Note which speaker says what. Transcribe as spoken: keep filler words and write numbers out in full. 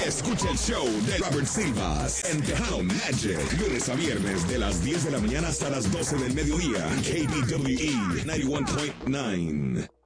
Speaker 1: Escucha el show de Robert Silvas en Tejano Magic. Lunes a viernes de las diez de la mañana hasta las doce del mediodía. K B W E noventa y uno punto nueve.